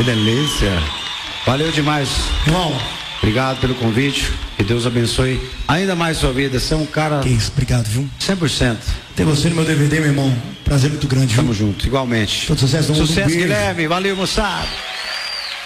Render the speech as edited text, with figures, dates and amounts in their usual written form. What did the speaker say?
Que delícia. Valeu demais. Irmão, obrigado pelo convite. Que Deus abençoe ainda mais sua vida. Você é um cara... Que isso, obrigado, viu? 100%. Ter você no meu DVD, meu irmão. Prazer muito grande, viu? Tamo junto, igualmente. Todo sucesso do mundo. Sucesso, Guilherme. Valeu, moçada.